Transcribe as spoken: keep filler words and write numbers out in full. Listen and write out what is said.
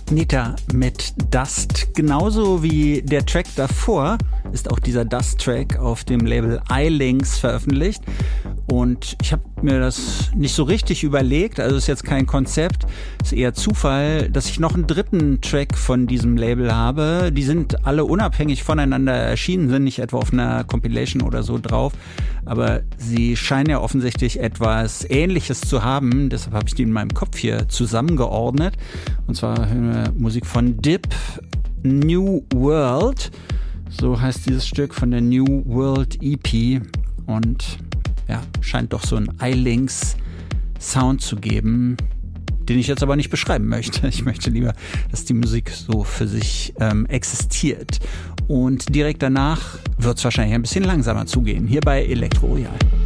Nita mit Dust. Genauso wie der Track davor ist auch dieser Dust-Track auf dem Label iLinks veröffentlicht. Und ich habe mir das nicht so richtig überlegt, also ist jetzt kein Konzept, ist eher Zufall, dass ich noch einen dritten Track von diesem Label habe. Die sind alle unabhängig voneinander erschienen, sind nicht etwa auf einer Compilation oder so drauf, aber sie scheinen ja offensichtlich etwas Ähnliches zu haben, deshalb habe ich die in meinem Kopf hier zusammengeordnet. Und zwar hören wir Musik von Dip, New World, so heißt dieses Stück von der New World E P und ja, scheint doch so ein iLinks-Sound zu geben, den ich jetzt aber nicht beschreiben möchte. Ich möchte lieber, dass die Musik so für sich ähm, existiert. Und direkt danach wird es wahrscheinlich ein bisschen langsamer zugehen, hier bei Elektro Royal.